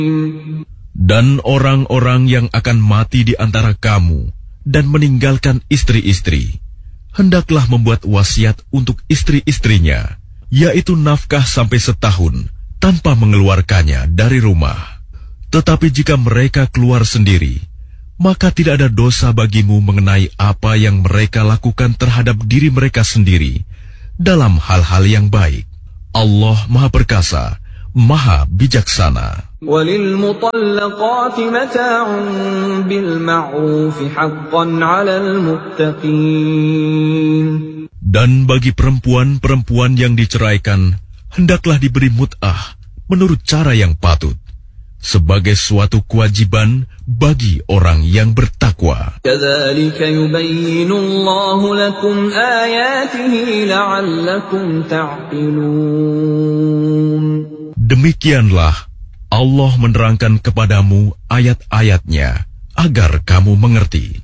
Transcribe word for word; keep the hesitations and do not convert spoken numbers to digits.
Dan orang-orang yang akan mati di antara kamu dan meninggalkan istri-istri, hendaklah membuat wasiat untuk istri-istrinya, yaitu nafkah sampai setahun tanpa mengeluarkannya dari rumah. Tetapi jika mereka keluar sendiri, maka tidak ada dosa bagimu mengenai apa yang mereka lakukan terhadap diri mereka sendiri dalam hal-hal yang baik. Allah Maha Perkasa, Maha Bijaksana. وَلِلْمُطَلَّقَاتِ مَتَاعٌ بِالْمَعْرُوفِ حَقًّا عَلَى الْمُتَّقِينَ. Dan bagi perempuan-perempuan yang diceraikan, hendaklah diberi mut'ah menurut cara yang patut, sebagai suatu kewajiban bagi orang yang bertakwa. كَذَلِكَ يُبَيِّنُ اللَّهُ لَكُمْ آيَاتِهِ لَعَلَّكُمْ تَعْقِلُونَ. Demikianlah Allah menerangkan kepadamu ayat-ayatnya agar kamu mengerti.